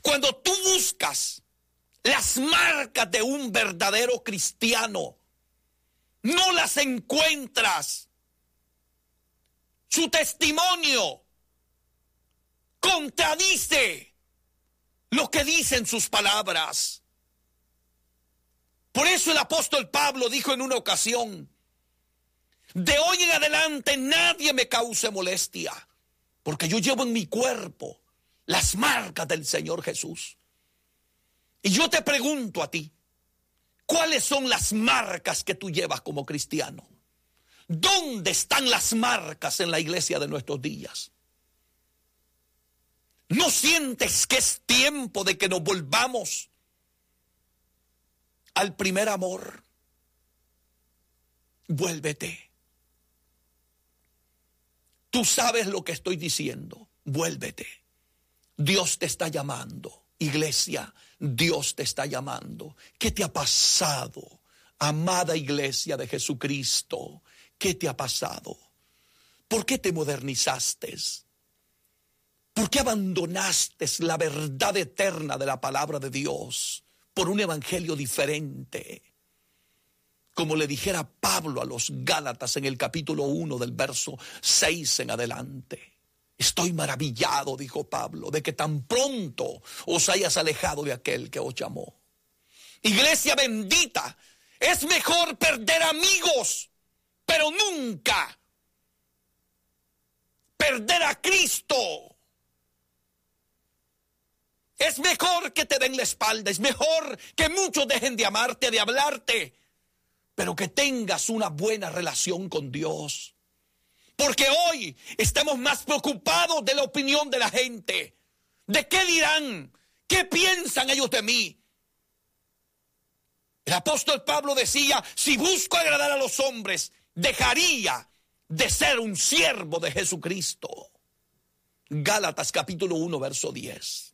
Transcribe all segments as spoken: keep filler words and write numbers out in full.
Cuando tú buscas las marcas de un verdadero cristiano, no las encuentras. Su testimonio contradice lo que dicen sus palabras. Por eso el apóstol Pablo dijo en una ocasión: de hoy en adelante nadie me cause molestia, porque yo llevo en mi cuerpo las marcas del Señor Jesús. Y yo te pregunto a ti, ¿cuáles son las marcas que tú llevas como cristiano? ¿Dónde están las marcas en la iglesia de nuestros días? ¿No sientes que es tiempo de que nos volvamos al primer amor? Vuélvete. Tú sabes lo que estoy diciendo. Vuélvete. Dios te está llamando. Iglesia, Dios te está llamando. ¿Qué te ha pasado, amada iglesia de Jesucristo? ¿Qué te ha pasado? ¿Por qué te modernizaste? ¿Por qué abandonaste la verdad eterna de la palabra de Dios por un evangelio diferente? Como le dijera Pablo a los Gálatas en el capítulo uno del verso seis en adelante. Estoy maravillado, dijo Pablo, de que tan pronto os hayas alejado de aquel que os llamó. Iglesia bendita, es mejor perder amigos, pero nunca perder a Cristo. Es mejor que te den la espalda, es mejor que muchos dejen de amarte, de hablarte, pero que tengas una buena relación con Dios. Porque hoy estamos más preocupados de la opinión de la gente. ¿De qué dirán? ¿Qué piensan ellos de mí? El apóstol Pablo decía: si busco agradar a los hombres, dejaría de ser un siervo de Jesucristo. Gálatas capítulo uno, verso diez.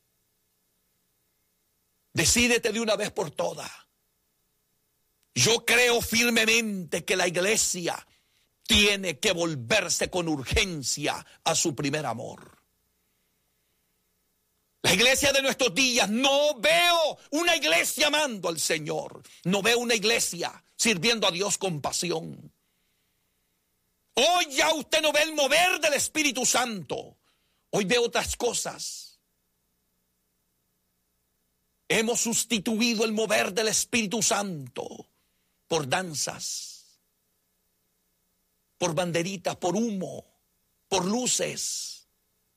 Decídete de una vez por todas. Yo creo firmemente que la iglesia tiene que volverse con urgencia a su primer amor. La iglesia de nuestros días, no veo una iglesia amando al Señor. No veo una iglesia sirviendo a Dios con pasión. Hoy ya usted no ve el mover del Espíritu Santo. Hoy ve otras cosas. Hemos sustituido el mover del Espíritu Santo por danzas, por banderitas, por humo, por luces,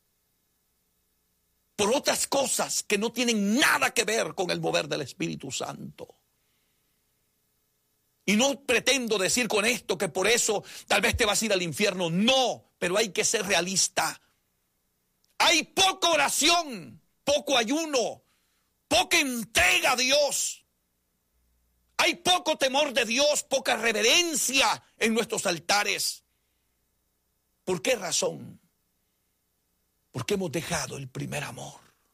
por otras cosas que no tienen nada que ver con el mover del Espíritu Santo. Y no pretendo decir con esto que por eso tal vez te vas a ir al infierno. No, pero hay que ser realista. Hay poca oración, poco ayuno, poca entrega a Dios. Hay poco temor de Dios, poca reverencia en nuestros altares. ¿Por qué razón? Porque hemos dejado el primer amor.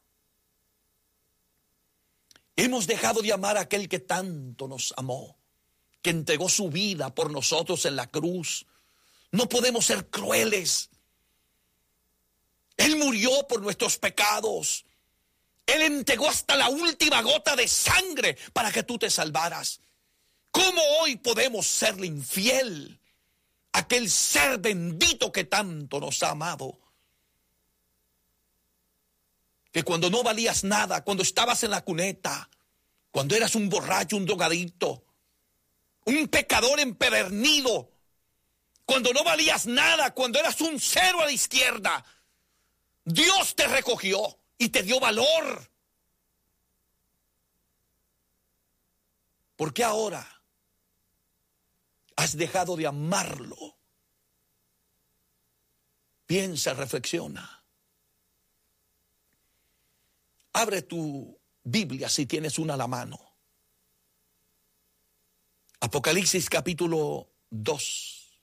Hemos dejado de amar a aquel que tanto nos amó, que entregó su vida por nosotros en la cruz. No podemos ser crueles. Él murió por nuestros pecados. Él entregó hasta la última gota de sangre para que tú te salvaras. ¿Cómo hoy podemos serle infiel a aquel ser bendito que tanto nos ha amado? Que cuando no valías nada, cuando estabas en la cuneta, cuando eras un borracho, un drogadicto, un pecador empedernido, cuando no valías nada, cuando eras un cero a la izquierda, Dios te recogió y te dio valor. ¿Por qué ahora has dejado de amarlo? Piensa, reflexiona. Abre tu Biblia si tienes una a la mano. Apocalipsis capítulo dos.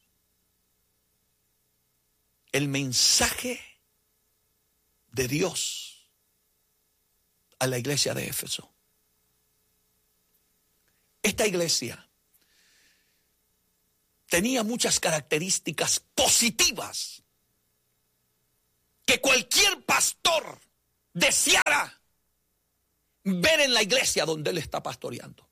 El mensaje de Dios a la iglesia de Éfeso. Esta iglesia tenía muchas características positivas que cualquier pastor deseara ver en la iglesia donde él está pastoreando.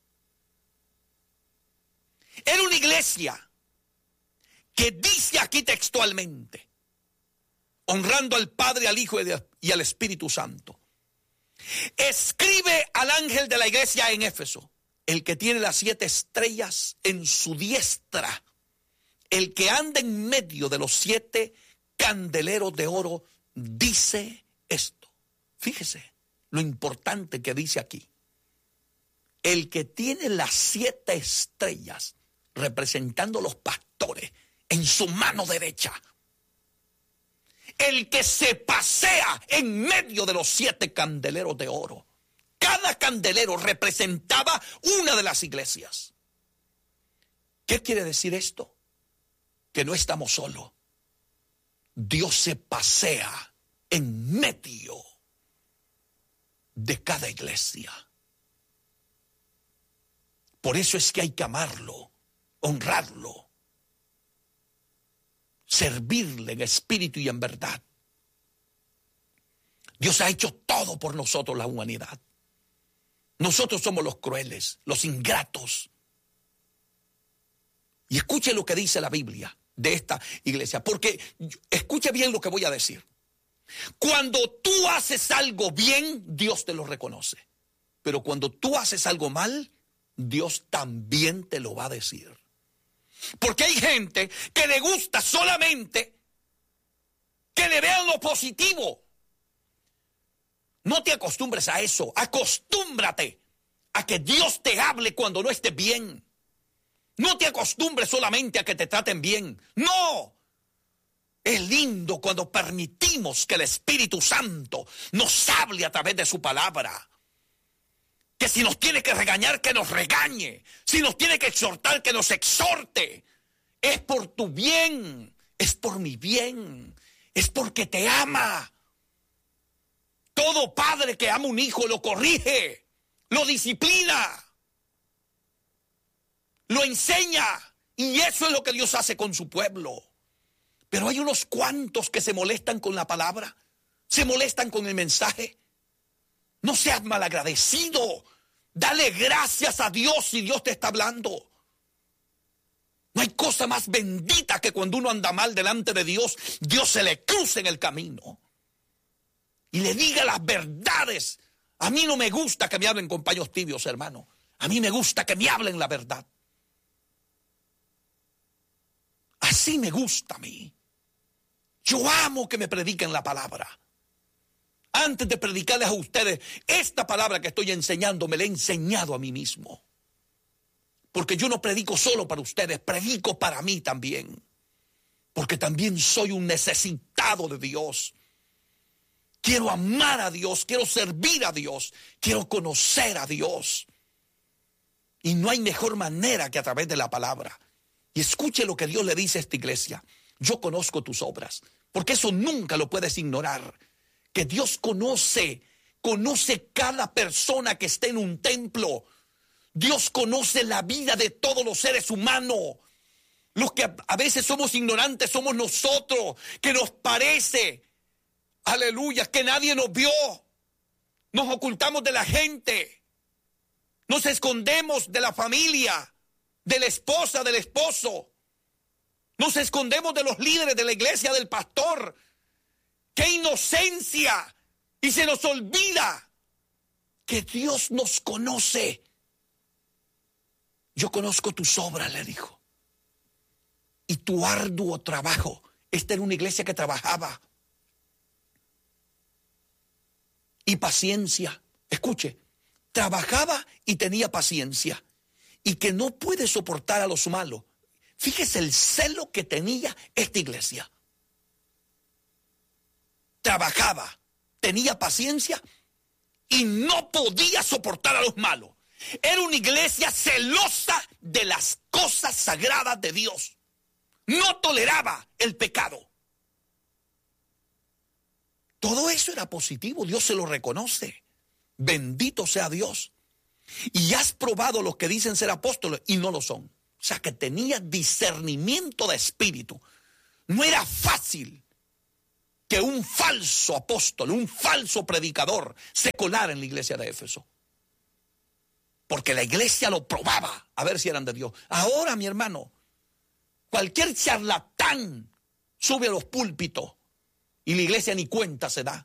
Era una iglesia que dice aquí textualmente, honrando al Padre, al Hijo y al Espíritu Santo. Escribe al ángel de la iglesia en Éfeso, el que tiene las siete estrellas en su diestra, el que anda en medio de los siete candeleros de oro, dice esto. Fíjese lo importante que dice aquí. El que tiene las siete estrellas, representando los pastores, en su mano derecha. El que se pasea en medio de los siete candeleros de oro. Cada candelero representaba una de las iglesias. ¿Qué quiere decir esto? Que no estamos solos. Dios se pasea en medio de cada iglesia. Por eso es que hay que amarlo, honrarlo, servirle en espíritu y en verdad. Dios ha hecho todo por nosotros, la humanidad. Nosotros somos los crueles, los ingratos. Y escuche lo que dice la Biblia de esta iglesia, porque escuche bien lo que voy a decir. Cuando tú haces algo bien, Dios te lo reconoce. Pero cuando tú haces algo mal, Dios también te lo va a decir. Porque hay gente que le gusta solamente que le vean lo positivo. No te acostumbres a eso. Acostúmbrate a que Dios te hable cuando no estés bien. No te acostumbres solamente a que te traten bien. No. Es lindo cuando permitimos que el Espíritu Santo nos hable a través de su palabra. Que si nos tiene que regañar, que nos regañe. Si nos tiene que exhortar, que nos exhorte. Es por tu bien. Es por mi bien. Es porque te ama. Todo padre que ama a un hijo lo corrige, lo disciplina, lo enseña. Y eso es lo que Dios hace con su pueblo. Pero hay unos cuantos que se molestan con la palabra, se molestan con el mensaje. No seas malagradecido. Dale gracias a Dios si Dios te está hablando. No hay cosa más bendita que cuando uno anda mal delante de Dios, Dios se le cruce en el camino y le diga las verdades. A mí no me gusta que me hablen con paños tibios, hermano. A mí me gusta que me hablen la verdad. Así me gusta a mí. Yo amo que me prediquen la palabra. Antes de predicarles a ustedes, esta palabra que estoy enseñando me la he enseñado a mí mismo. Porque yo no predico solo para ustedes, predico para mí también. Porque también soy un necesitado de Dios. Quiero amar a Dios, quiero servir a Dios, quiero conocer a Dios. Y no hay mejor manera que a través de la palabra. Y escuche lo que Dios le dice a esta iglesia. Yo conozco tus obras, porque eso nunca lo puedes ignorar. Que Dios conoce, conoce cada persona que esté en un templo. Dios conoce la vida de todos los seres humanos. Los que a veces somos ignorantes somos nosotros, que nos parece, aleluya, que nadie nos vio. Nos ocultamos de la gente. Nos escondemos de la familia, de la esposa, del esposo. Nos escondemos de los líderes de la iglesia, del pastor. ¡Qué inocencia! Y se nos olvida que Dios nos conoce. Yo conozco tus obras, le dijo. Y tu arduo trabajo. Esta era una iglesia que trabajaba. Y paciencia. Escuche, trabajaba y tenía paciencia. Y que no puede soportar a los malos. Fíjese el celo que tenía esta iglesia. Trabajaba, tenía paciencia y no podía soportar a los malos. Era una iglesia celosa de las cosas sagradas de Dios. No toleraba el pecado. Todo eso era positivo, Dios se lo reconoce. Bendito sea Dios. Y has probado los que dicen ser apóstoles y no lo son. O sea que tenía discernimiento de espíritu. No era fácil que un falso apóstol, un falso predicador se colara en la iglesia de Éfeso. porque la iglesia lo probaba a ver si eran de Dios. Ahora, mi hermano, cualquier charlatán sube a los púlpitos y la iglesia ni cuenta se da.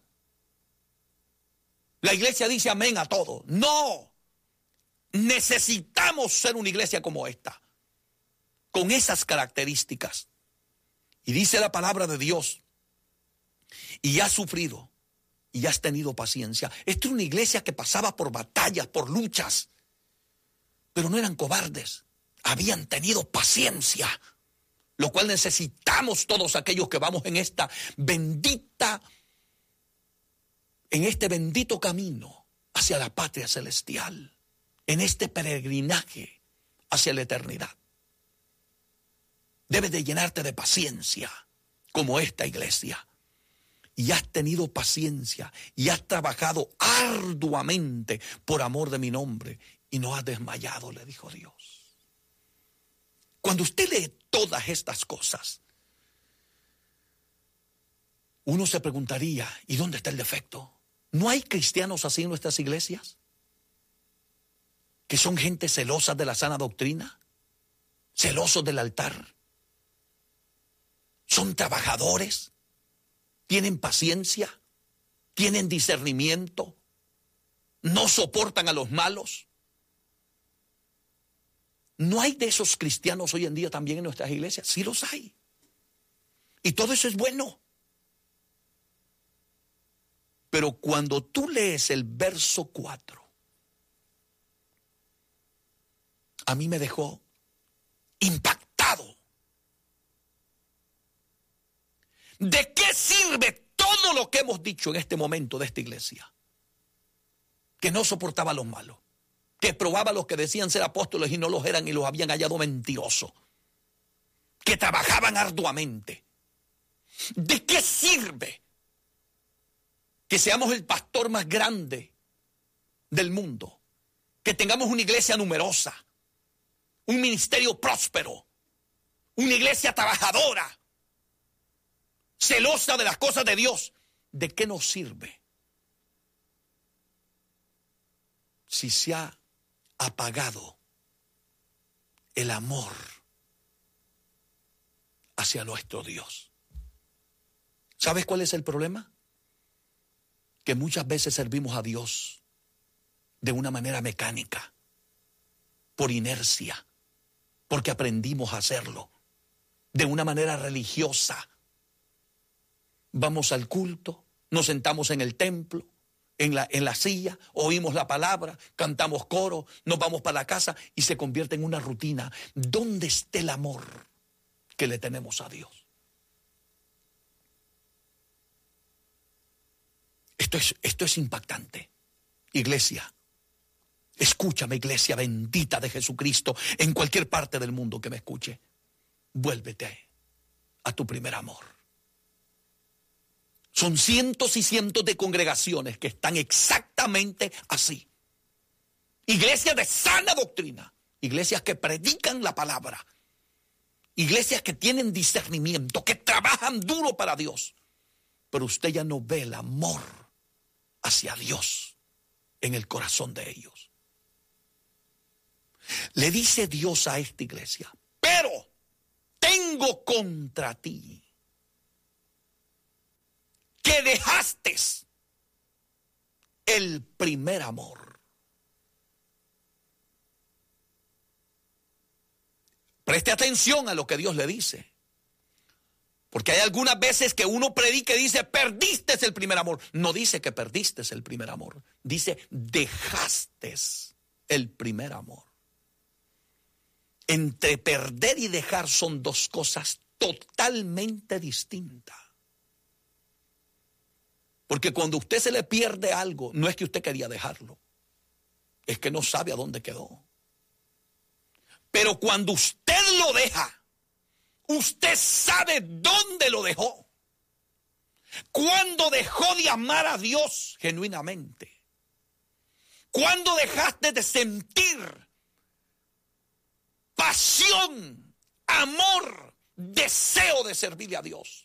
La iglesia dice amén a todo. No, necesitamos ser una iglesia como esta, con esas características. Y dice la palabra de Dios, y has sufrido, y has tenido paciencia. Esta es una iglesia que pasaba por batallas, por luchas, pero no eran cobardes, habían tenido paciencia, lo cual necesitamos todos aquellos que vamos en esta bendita, en este bendito camino hacia la patria celestial, en este peregrinaje hacia la eternidad. Debes de llenarte de paciencia, como esta iglesia. Y has tenido paciencia y has trabajado arduamente por amor de mi nombre y no has desmayado, le dijo Dios. Cuando usted lee todas estas cosas, uno se preguntaría, ¿y dónde está el defecto? ¿No hay cristianos así en nuestras iglesias? ¿Que son gente celosa de la sana doctrina? ¿Celosos del altar? ¿Son trabajadores? ¿Tienen paciencia? ¿Tienen discernimiento? ¿No soportan a los malos? ¿No hay de esos cristianos hoy en día también en nuestras iglesias? Sí los hay. Y todo eso es bueno. Pero cuando tú lees el verso cuatro, a mí me dejó impactado. ¿De qué sirve todo lo que hemos dicho en este momento de esta iglesia? Que no soportaba a los malos, que probaba a los que decían ser apóstoles y no los eran y los habían hallado mentirosos, que trabajaban arduamente. ¿De qué sirve que seamos el pastor más grande del mundo, que tengamos una iglesia numerosa, un ministerio próspero, una iglesia trabajadora, celosa de las cosas de Dios? ¿De qué nos sirve si se ha apagado el amor hacia nuestro Dios? ¿Sabes cuál es el problema? Que muchas veces servimos a Dios de una manera mecánica, por inercia, porque aprendimos a hacerlo, de una manera religiosa. Vamos al culto, nos sentamos en el templo, en la, en la silla, oímos la palabra, cantamos coro, nos vamos para la casa y se convierte en una rutina. ¿Dónde está el amor que le tenemos a Dios? Esto es, esto es impactante. Iglesia, escúchame, iglesia bendita de Jesucristo, en cualquier parte del mundo que me escuche. Vuélvete a tu primer amor. Son cientos y cientos de congregaciones que están exactamente así. Iglesias de sana doctrina, iglesias que predican la palabra, iglesias que tienen discernimiento, que trabajan duro para Dios. Pero usted ya no ve el amor hacia Dios en el corazón de ellos. Le dice Dios a esta iglesia: pero tengo contra ti que dejaste el primer amor. Preste atención a lo que Dios le dice. Porque hay algunas veces que uno predica y dice, perdiste el primer amor. No dice que perdiste el primer amor. Dice, dejaste el primer amor. Entre perder y dejar son dos cosas totalmente distintas. Porque cuando a usted se le pierde algo, no es que usted quería dejarlo, es que no sabe a dónde quedó. Pero cuando usted lo deja, usted sabe dónde lo dejó. Cuando dejó de amar a Dios genuinamente. Cuando dejaste de sentir pasión, amor, deseo de servirle a Dios.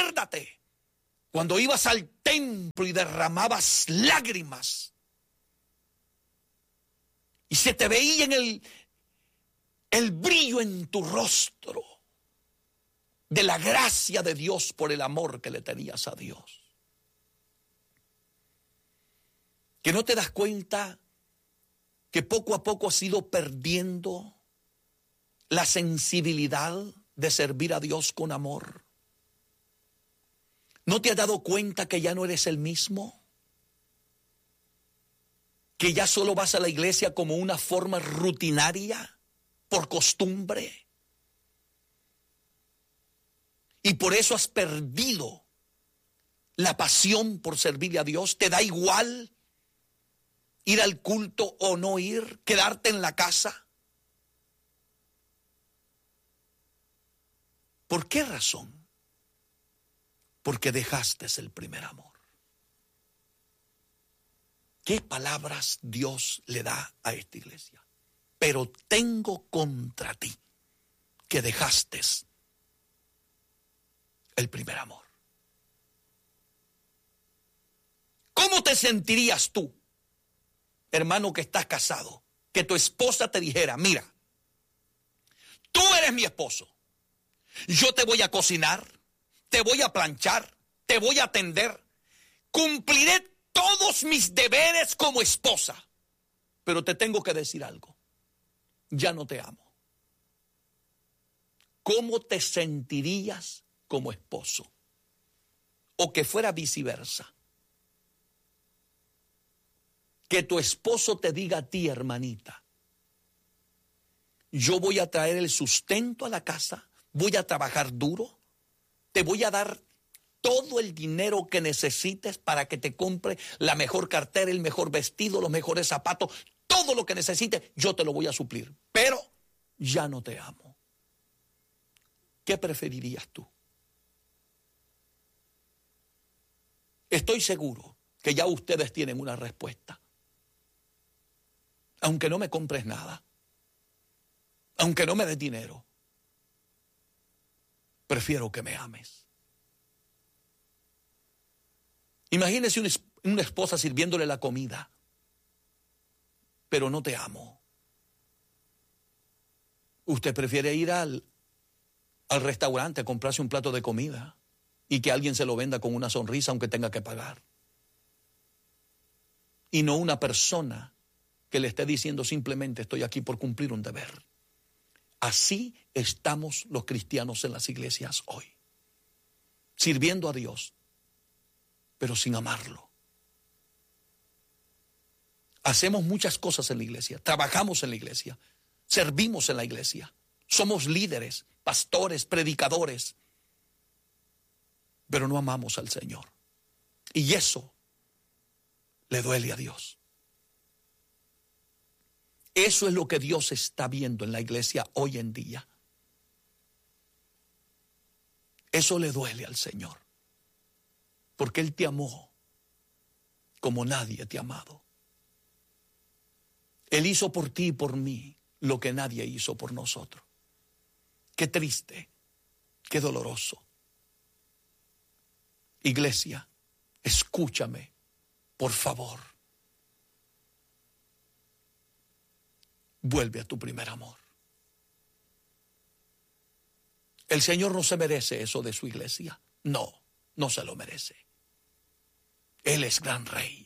Acuérdate, cuando ibas al templo y derramabas lágrimas Y se te veía en el, el brillo en tu rostro de la gracia de Dios por el amor que le tenías a Dios. Que no te das cuenta que poco a poco has ido perdiendo la sensibilidad de servir a Dios con amor. ¿No te has dado cuenta que ya no eres el mismo? Que ya solo vas a la iglesia como una forma rutinaria, por costumbre. Y por eso has perdido la pasión por servirle a Dios. Te da igual ir al culto o no ir, quedarte en la casa. ¿Por qué razón? Porque dejaste el primer amor. ¿Qué palabras Dios le da a esta iglesia? Pero tengo contra ti que dejaste el primer amor. ¿Cómo te sentirías tú, hermano que estás casado, que tu esposa te dijera, mira, tú eres mi esposo, yo te voy a cocinar, te voy a planchar, te voy a atender, cumpliré todos mis deberes como esposa, pero te tengo que decir algo, ya no te amo? ¿Cómo te sentirías como esposo? O que fuera viceversa. Que tu esposo te diga a ti, hermanita, yo voy a traer el sustento a la casa, voy a trabajar duro, te voy a dar todo el dinero que necesites para que te compre la mejor cartera, el mejor vestido, los mejores zapatos, todo lo que necesites, yo te lo voy a suplir. Pero ya no te amo. ¿Qué preferirías tú? Estoy seguro que ya ustedes tienen una respuesta. Aunque no me compres nada, aunque no me des dinero, prefiero que me ames. Imagínese una, una esposa sirviéndole la comida, pero no te amo. Usted prefiere ir al, al restaurante a comprarse un plato de comida y que alguien se lo venda con una sonrisa aunque tenga que pagar. Y no una persona que le esté diciendo simplemente estoy aquí por cumplir un deber. Así estamos los cristianos en las iglesias hoy, sirviendo a Dios, pero sin amarlo. Hacemos muchas cosas en la iglesia, trabajamos en la iglesia, servimos en la iglesia, somos líderes, pastores, predicadores, pero no amamos al Señor. Y eso le duele a Dios. Eso es lo que Dios está viendo en la iglesia hoy en día. Eso le duele al Señor, porque Él te amó como nadie te ha amado. Él hizo por ti y por mí lo que nadie hizo por nosotros. Qué triste, qué doloroso. Iglesia, escúchame, por favor. Vuelve a tu primer amor. El Señor no se merece eso de su iglesia. No, no se lo merece. Él es gran rey.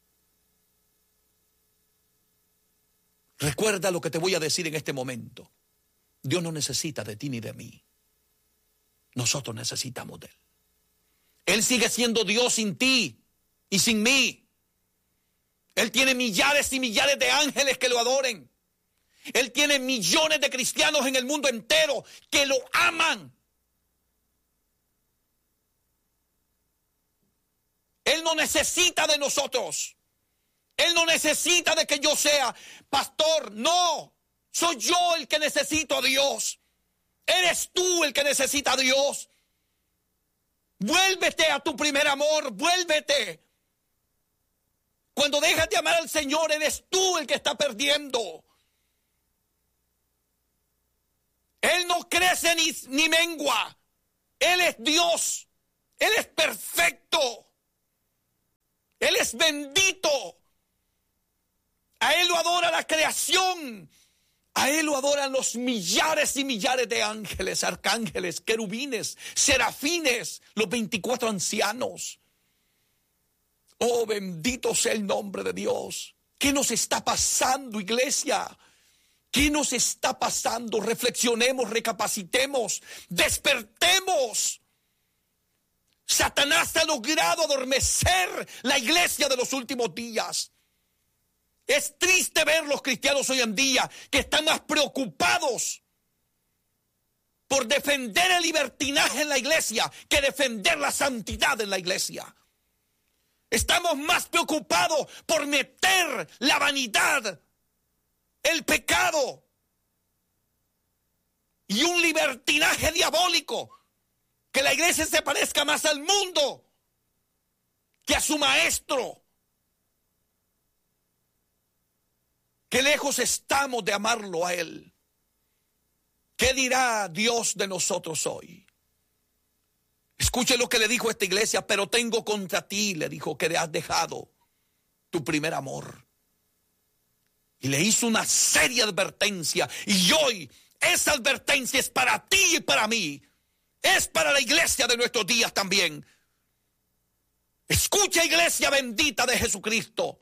Recuerda lo que te voy a decir en este momento. Dios no necesita de ti ni de mí. Nosotros necesitamos de Él. Él sigue siendo Dios sin ti y sin mí. Él tiene millares y millares de ángeles que lo adoren. Él tiene millones de cristianos en el mundo entero que lo aman. Él no necesita de nosotros. Él no necesita de que yo sea pastor. No, soy yo el que necesito a Dios. Eres tú el que necesita a Dios. Vuélvete a tu primer amor, vuélvete. Cuando dejas de amar al Señor, eres tú el que está perdiendo. Él no crece ni, ni mengua. Él es Dios. Él es perfecto. Él es bendito. A A Él lo adora la creación. A Él lo adoran los millares y millares de ángeles, arcángeles, querubines, serafines, los veinticuatro ancianos. Oh, bendito sea el nombre de Dios. ¿Qué nos está pasando, iglesia? ¿Qué nos está pasando? Reflexionemos, recapacitemos, despertemos. Satanás ha logrado adormecer la iglesia de los últimos días. Es triste ver los cristianos hoy en día que están más preocupados por defender el libertinaje en la iglesia que defender la santidad en la iglesia. Estamos más preocupados por meter la vanidad, el pecado y un libertinaje diabólico. Que la iglesia se parezca más al mundo que a su maestro. Qué lejos estamos de amarlo a Él. ¿Qué dirá Dios de nosotros hoy? Escuche lo que le dijo a esta iglesia. Pero tengo contra ti, le dijo, que le has dejado tu primer amor. Y le hizo una seria advertencia. Y hoy esa advertencia es para ti y para mí. Es para la iglesia de nuestros días también. Escucha, iglesia bendita de Jesucristo.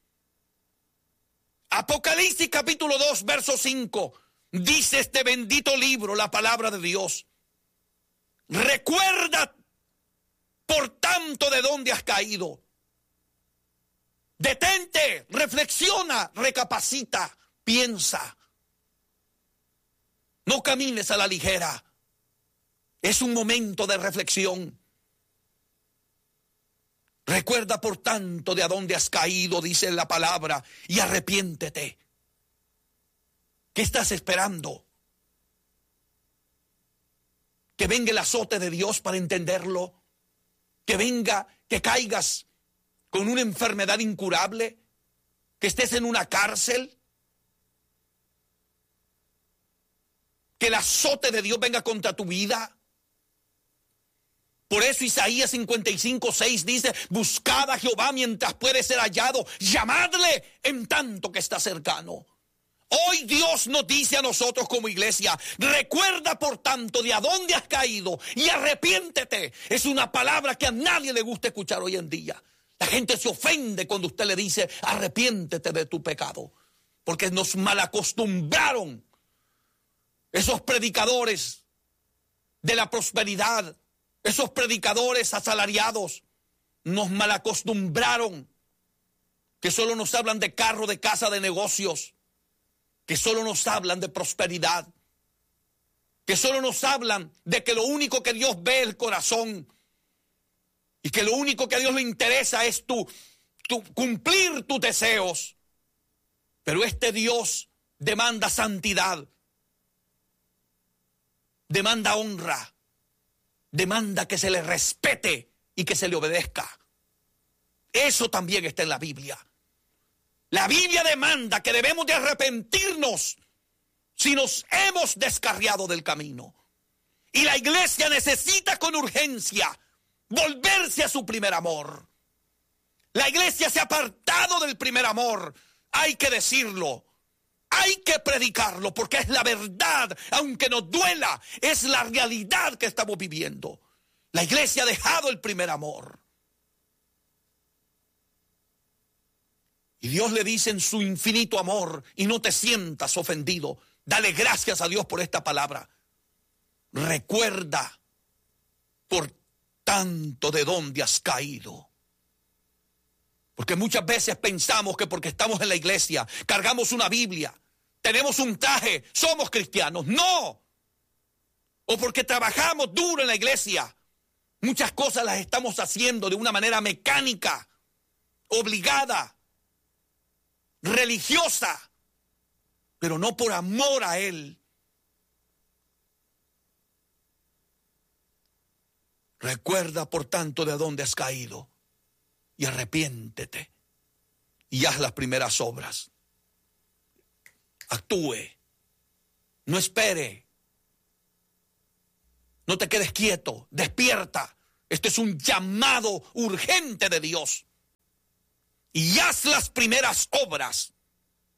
Apocalipsis capítulo dos, verso cinco. Dice este bendito libro, la palabra de Dios. Recuerda, por tanto, de dónde has caído. Detente, reflexiona, recapacita, piensa. No camines a la ligera. Es un momento de reflexión. Recuerda, por tanto, de a dónde has caído, dice la palabra, y arrepiéntete. ¿Qué estás esperando? Que venga el azote de Dios para entenderlo. Que venga, que caigas con una enfermedad incurable. Que estés en una cárcel. Que el azote de Dios venga contra tu vida. Por eso Isaías cincuenta y cinco, seis dice: buscad a Jehová mientras puede ser hallado, llamadle en tanto que está cercano. Hoy Dios nos dice a nosotros como iglesia: recuerda por tanto de a dónde has caído y arrepiéntete. Es una palabra que a nadie le gusta escuchar hoy en día. La gente se ofende cuando usted le dice: arrepiéntete de tu pecado, porque nos malacostumbraron esos predicadores de la prosperidad. Esos predicadores asalariados nos malacostumbraron, que solo nos hablan de carro, de casa, de negocios, que solo nos hablan de prosperidad, que solo nos hablan de que lo único que Dios ve es el corazón y que lo único que a Dios le interesa es tu, tu cumplir tus deseos. Pero este Dios demanda santidad, demanda honra, demanda que se le respete y que se le obedezca. Eso también está en la Biblia. La Biblia demanda que debemos de arrepentirnos si nos hemos descarriado del camino. Y la iglesia necesita con urgencia volverse a su primer amor. La iglesia se ha apartado del primer amor. Hay que decirlo. Hay que predicarlo porque es la verdad, aunque nos duela, es la realidad que estamos viviendo. La iglesia ha dejado el primer amor. Y Dios le dice en su infinito amor, y no te sientas ofendido, dale gracias a Dios por esta palabra. Recuerda por tanto de dónde has caído. Porque muchas veces pensamos que porque estamos en la iglesia, cargamos una Biblia, tenemos un traje, somos cristianos. ¡No! O porque trabajamos duro en la iglesia, muchas cosas las estamos haciendo de una manera mecánica, obligada, religiosa, pero no por amor a Él. Recuerda, por tanto, de dónde has caído y arrepiéntete y haz las primeras obras. Actúe, no espere, no te quedes quieto, despierta. Este es un llamado urgente de Dios. Y haz las primeras obras.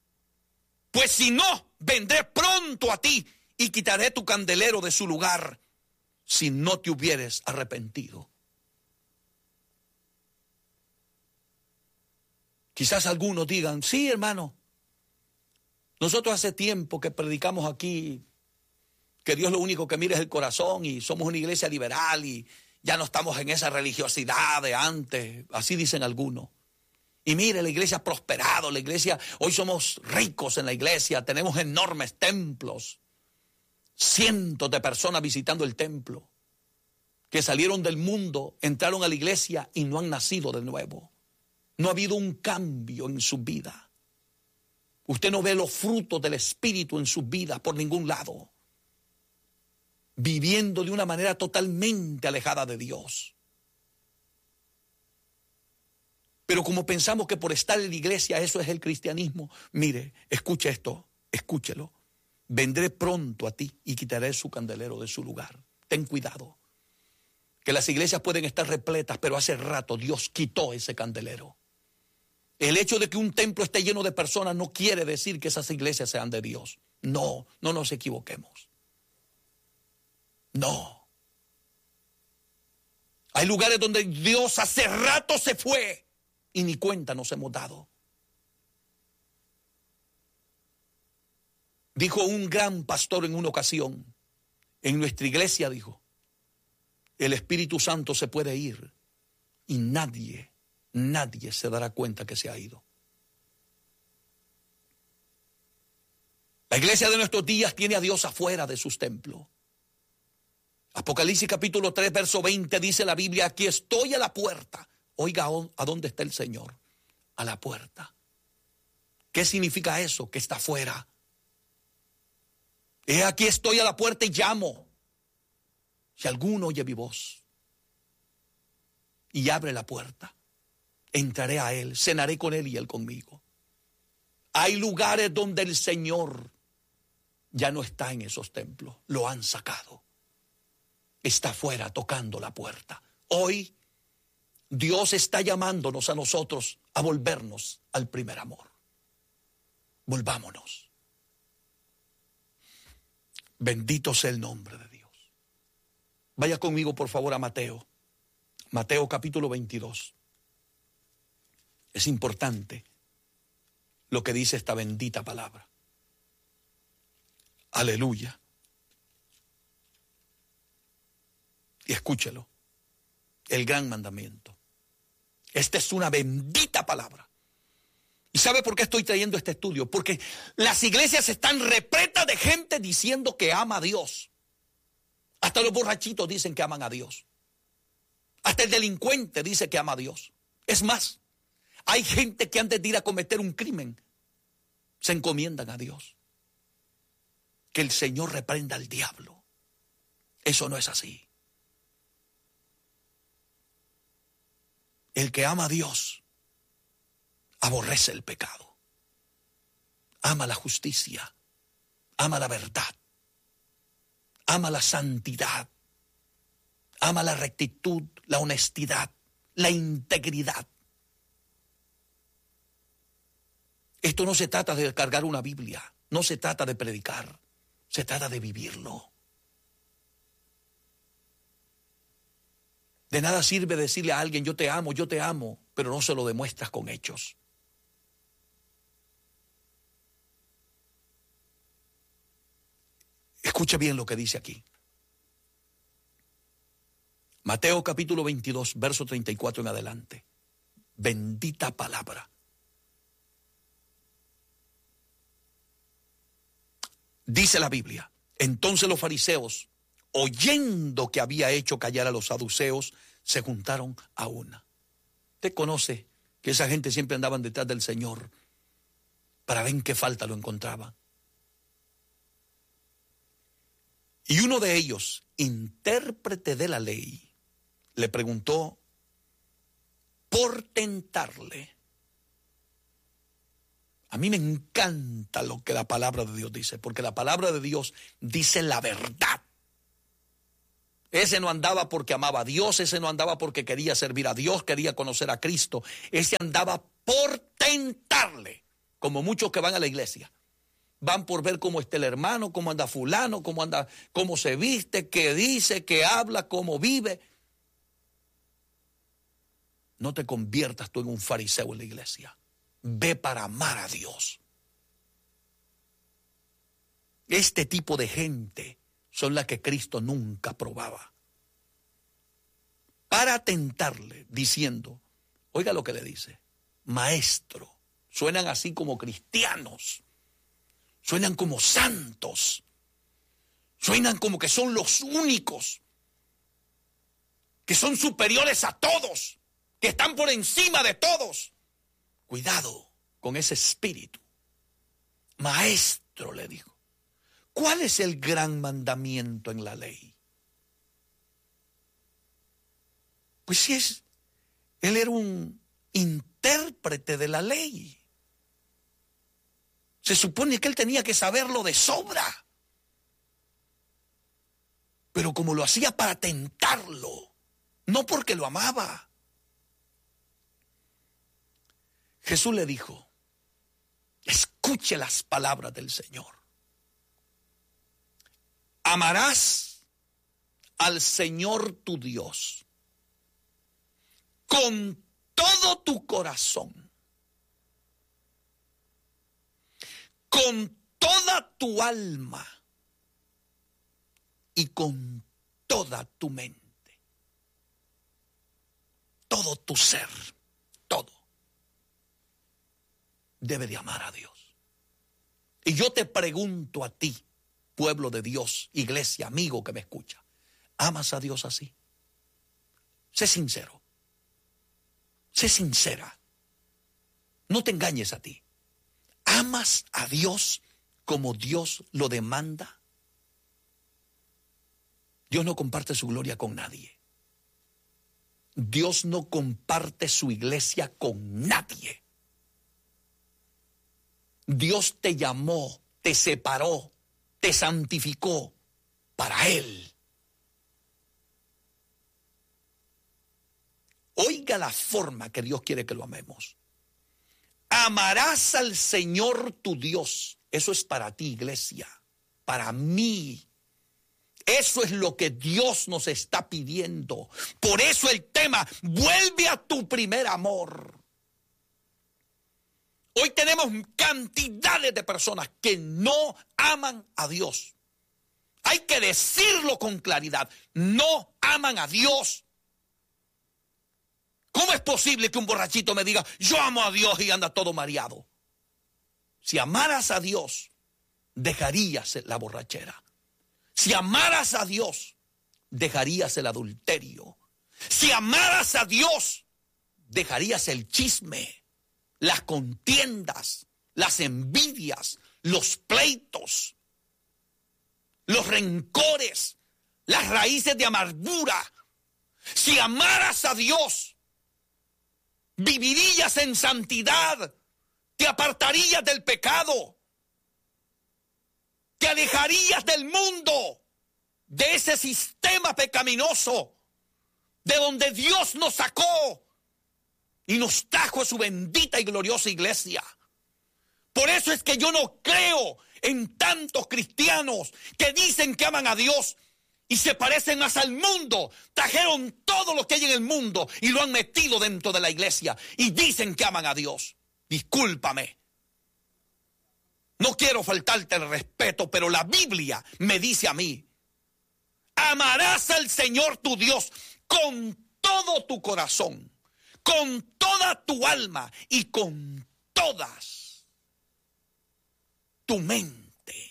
Pues si no, vendré pronto a ti y quitaré tu candelero de su lugar, si no te hubieres arrepentido. Quizás algunos digan, sí, hermano, nosotros hace tiempo que predicamos aquí que Dios lo único que mira es el corazón y somos una iglesia liberal y ya no estamos en esa religiosidad de antes, así dicen algunos. Y mire, la iglesia ha prosperado, la iglesia, hoy somos ricos en la iglesia, tenemos enormes templos, cientos de personas visitando el templo, que salieron del mundo, entraron a la iglesia y no han nacido de nuevo. No ha habido un cambio en su vida. Usted no ve los frutos del Espíritu en su vida por ningún lado. Viviendo de una manera totalmente alejada de Dios. Pero como pensamos que por estar en la iglesia eso es el cristianismo, mire, escuche esto, escúchelo. Vendré pronto a ti y quitaré su candelero de su lugar. Ten cuidado, que las iglesias pueden estar repletas, pero hace rato Dios quitó ese candelero. El hecho de que un templo esté lleno de personas no quiere decir que esas iglesias sean de Dios. No, no nos equivoquemos. No. Hay lugares donde Dios hace rato se fue y ni cuenta nos hemos dado. Dijo un gran pastor en una ocasión, en nuestra iglesia dijo, el Espíritu Santo se puede ir y nadie, nadie se dará cuenta que se ha ido. La iglesia de nuestros días tiene a Dios afuera de sus templos. Apocalipsis capítulo tres, verso veinte dice la Biblia, aquí estoy a la puerta. Oiga, ¿a dónde está el Señor? A la puerta. ¿Qué significa eso? Que está afuera. He aquí estoy a la puerta y llamo. Si alguno oye mi voz y abre la puerta, entraré a él, cenaré con él y él conmigo. Hay lugares donde el Señor ya no está en esos templos, lo han sacado. Está afuera tocando la puerta. Hoy Dios está llamándonos a nosotros a volvernos al primer amor. Volvámonos. Bendito sea el nombre de Dios. Vaya conmigo por favor a Mateo. Mateo capítulo veintidós. Es importante lo que dice esta bendita palabra. Aleluya. Y escúchelo, el gran mandamiento. Esta es una bendita palabra. ¿Y sabe por qué estoy trayendo este estudio? Porque las iglesias están repletas de gente diciendo que ama a Dios. Hasta los borrachitos dicen que aman a Dios. Hasta el delincuente dice que ama a Dios. Es más, hay gente que antes de ir a cometer un crimen, se encomiendan a Dios. Que el Señor reprenda al diablo. Eso no es así. El que ama a Dios aborrece el pecado, ama la justicia, ama la verdad, ama la santidad, ama la rectitud, la honestidad, la integridad. Esto no se trata de cargar una Biblia, no se trata de predicar, se trata de vivirlo. De nada sirve decirle a alguien, yo te amo, yo te amo, pero no se lo demuestras con hechos. Escucha bien lo que dice aquí. Mateo capítulo veintidós, verso treinta y cuatro en adelante. Bendita palabra. Dice la Biblia, entonces los fariseos, oyendo que había hecho callar a los saduceos, se juntaron a una. Usted conoce que esa gente siempre andaban detrás del Señor para ver en qué falta lo encontraban. Y uno de ellos, intérprete de la ley, le preguntó por tentarle. A mí me encanta lo que la palabra de Dios dice, porque la palabra de Dios dice la verdad. Ese no andaba porque amaba a Dios, ese no andaba porque quería servir a Dios, quería conocer a Cristo. Ese andaba por tentarle, como muchos que van a la iglesia. van por ver cómo está el hermano, cómo anda fulano, cómo anda, cómo se viste, qué dice, qué habla, cómo vive. No te conviertas tú en un fariseo en la iglesia. Ve para amar a Dios. Este tipo de gente son las que Cristo nunca probaba. Para tentarle, diciendo, oiga lo que le dice, maestro. Suenan así como cristianos. Suenan como santos. Suenan como que son los únicos. Que son superiores a todos. Que están por encima de todos. Cuidado con ese espíritu. Maestro, le dijo, ¿cuál es el gran mandamiento en la ley? Pues si es, él era un intérprete de la ley. Se supone que él tenía que saberlo de sobra. Pero como lo hacía para tentarlo, no porque lo amaba. Jesús le dijo, escuche las palabras del Señor. Amarás al Señor tu Dios con todo tu corazón, con toda tu alma y con toda tu mente. Todo tu ser, todo, debe de amar a Dios. Y yo te pregunto a ti, pueblo de Dios, iglesia, amigo que me escucha, ¿amas a Dios así? Sé sincero. Sé sincera. No te engañes a ti. ¿Amas a Dios como Dios lo demanda? Dios no comparte su gloria con nadie. Dios no comparte su iglesia con nadie. Dios te llamó, te separó, te santificó para Él. Oiga la forma que Dios quiere que lo amemos. Amarás al Señor tu Dios. Eso es para ti, iglesia, para mí. Eso es lo que Dios nos está pidiendo. Por eso el tema, vuelve a tu primer amor. Hoy tenemos cantidades de personas que no aman a Dios. Hay que decirlo con claridad. No aman a Dios. ¿Cómo es posible que un borrachito me diga, yo amo a Dios y anda todo mareado? Si amaras a Dios, dejarías la borrachera. Si amaras a Dios, dejarías el adulterio. Si amaras a Dios, dejarías el chisme, las contiendas, las envidias, los pleitos, los rencores, las raíces de amargura. Si amaras a Dios, vivirías en santidad, te apartarías del pecado, te alejarías del mundo, de ese sistema pecaminoso, de donde Dios nos sacó y nos trajo a su bendita y gloriosa iglesia. Por eso es que yo no creo en tantos cristianos que dicen que aman a Dios y se parecen más al mundo. Trajeron todo lo que hay en el mundo y lo han metido dentro de la iglesia y dicen que aman a Dios. Discúlpame. No quiero faltarte el respeto, pero la Biblia me dice a mí, amarás al Señor tu Dios con todo tu corazón, con toda tu alma y con todas tu mente.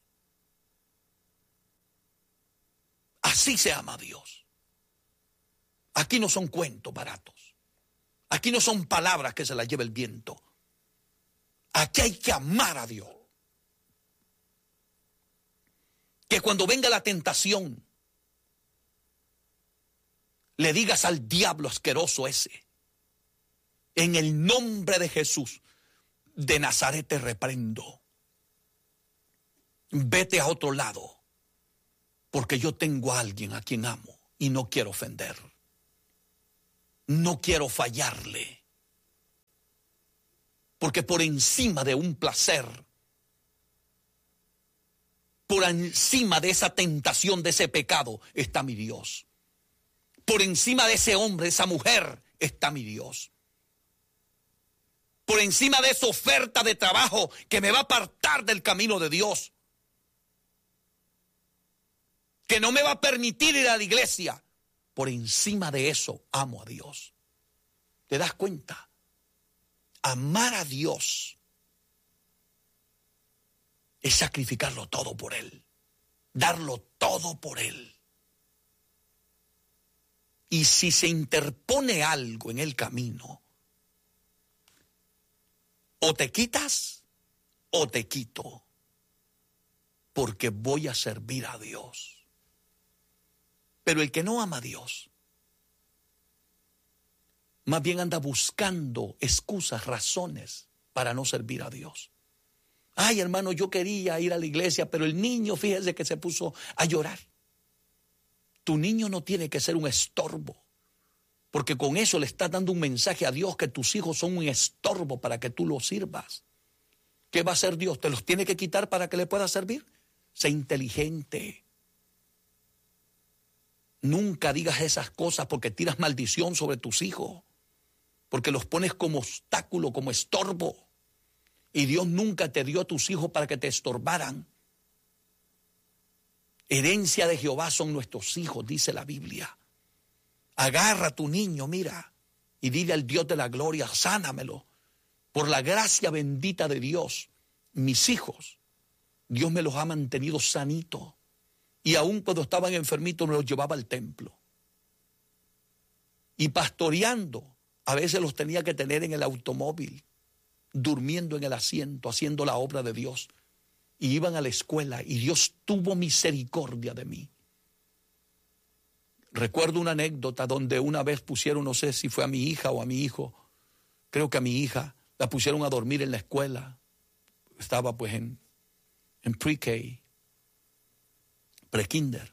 Así se ama a Dios. Aquí no son cuentos baratos. Aquí no son palabras que se las lleva el viento. Aquí hay que amar a Dios. Que cuando venga la tentación, le digas al diablo asqueroso ese, en el nombre de Jesús de Nazaret te reprendo. Vete a otro lado, porque yo tengo a alguien a quien amo y no quiero ofender. No quiero fallarle. Porque por encima de un placer por encima de esa tentación, de ese pecado, está mi Dios. Por encima de ese hombre, de esa mujer, está mi Dios. Por encima de esa oferta de trabajo que me va a apartar del camino de Dios, que no me va a permitir ir a la iglesia, por encima de eso amo a Dios. ¿Te das cuenta? Amar a Dios es sacrificarlo todo por Él, darlo todo por Él. Y si se interpone algo en el camino, o te quitas o te quito, porque voy a servir a Dios. Pero el que no ama a Dios, más bien anda buscando excusas, razones para no servir a Dios. Ay, hermano, yo quería ir a la iglesia, pero el niño, fíjese que se puso a llorar. Tu niño no tiene que ser un estorbo, porque con eso le estás dando un mensaje a Dios que tus hijos son un estorbo para que tú los sirvas. ¿Qué va a hacer Dios? ¿Te los tiene que quitar para que le puedas servir? Sé inteligente. Nunca digas esas cosas porque tiras maldición sobre tus hijos, porque los pones como obstáculo, como estorbo. Y Dios nunca te dio a tus hijos para que te estorbaran. Herencia de Jehová son nuestros hijos, dice la Biblia. Agarra a tu niño, mira, y dile al Dios de la gloria, sánamelo. Por la gracia bendita de Dios, mis hijos, Dios me los ha mantenido sanitos. Y aún cuando estaban enfermitos me los llevaba al templo. Y pastoreando, a veces los tenía que tener en el automóvil, durmiendo en el asiento, haciendo la obra de Dios. Y iban a la escuela y Dios tuvo misericordia de mí. Recuerdo una anécdota donde una vez pusieron, no sé si fue a mi hija o a mi hijo, creo que a mi hija, la pusieron a dormir en la escuela. Estaba pues en, en pre-K, pre-kinder.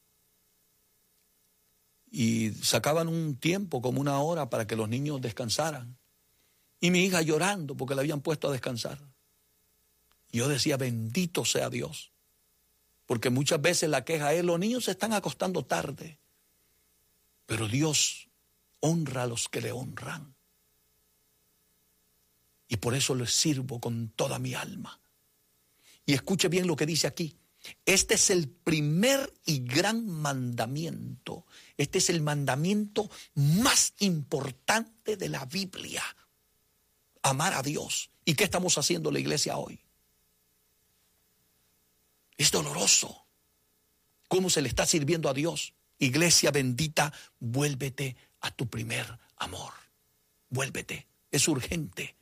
Y sacaban un tiempo, como una hora, para que los niños descansaran. Y mi hija llorando porque la habían puesto a descansar. Y yo decía, bendito sea Dios. Porque muchas veces la queja es, los niños se están acostando tarde. Pero Dios honra a los que le honran. Y por eso les sirvo con toda mi alma. Y escuche bien lo que dice aquí. Este es el primer y gran mandamiento. Este es el mandamiento más importante de la Biblia. Amar a Dios. ¿Y qué estamos haciendo en la iglesia hoy? Es doloroso. ¿Cómo se le está sirviendo a Dios? Iglesia bendita, vuélvete a tu primer amor. Vuélvete. Es urgente.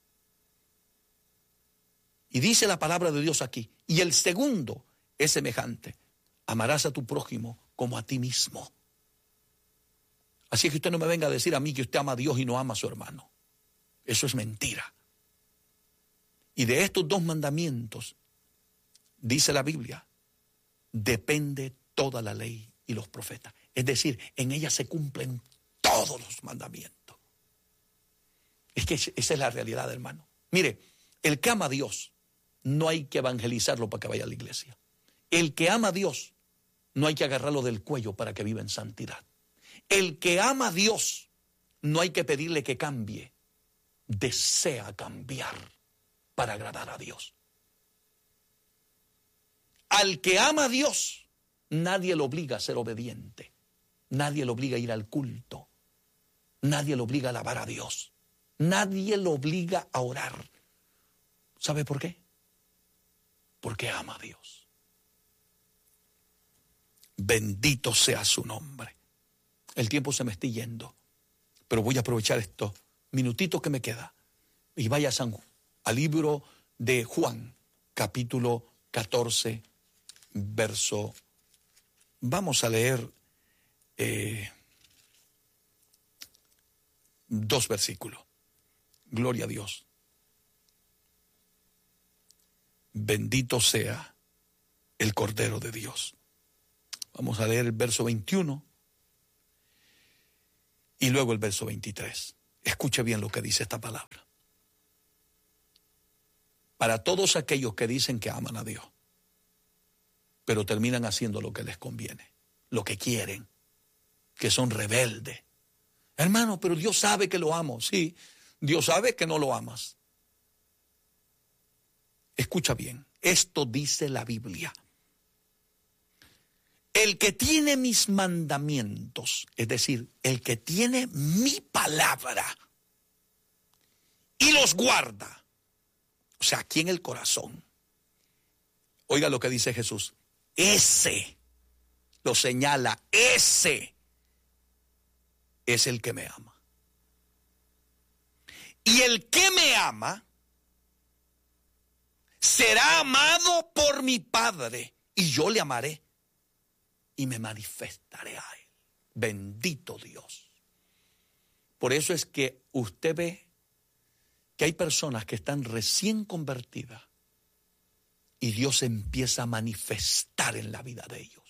Y dice la palabra de Dios aquí. Y el segundo es semejante. Amarás a tu prójimo como a ti mismo. Así que usted no me venga a decir a mí que usted ama a Dios y no ama a su hermano. Eso es mentira. Y de estos dos mandamientos, dice la Biblia, depende toda la ley y los profetas. Es decir, en ella se cumplen todos los mandamientos. Es que esa es la realidad, hermano. Mire, el que ama a Dios, no hay que evangelizarlo para que vaya a la iglesia. El que ama a Dios, no hay que agarrarlo del cuello para que viva en santidad. El que ama a Dios, no hay que pedirle que cambie. Desea cambiar para agradar a Dios. Al que ama a Dios, nadie lo obliga a ser obediente. Nadie lo obliga a ir al culto. Nadie lo obliga a alabar a Dios. Nadie lo obliga a orar. ¿Sabe por qué? Porque ama a Dios. Bendito sea su nombre. El tiempo se me está yendo, pero voy a aprovechar estos minutitos que me queda y vaya a San, al libro de Juan, capítulo catorce, verso. Vamos a leer eh, dos versículos. Gloria a Dios. Bendito sea el Cordero de Dios. Vamos a leer el verso veintiuno y luego el verso veintitrés. Escuche bien lo que dice esta palabra. Para todos aquellos que dicen que aman a Dios, pero terminan haciendo lo que les conviene, lo que quieren, que son rebeldes. Hermano, pero Dios sabe que lo amo. Sí, Dios sabe que no lo amas. Escucha bien, esto dice la Biblia. El que tiene mis mandamientos, es decir, el que tiene mi palabra y los guarda, o sea, aquí en el corazón. Oiga lo que dice Jesús, ese, lo señala, ese es el que me ama. Y el que me ama será amado por mi Padre, y yo le amaré y me manifestaré a él. Bendito Dios. Por eso es que usted ve que hay personas que están recién convertidas y Dios empieza a manifestar en la vida de ellos.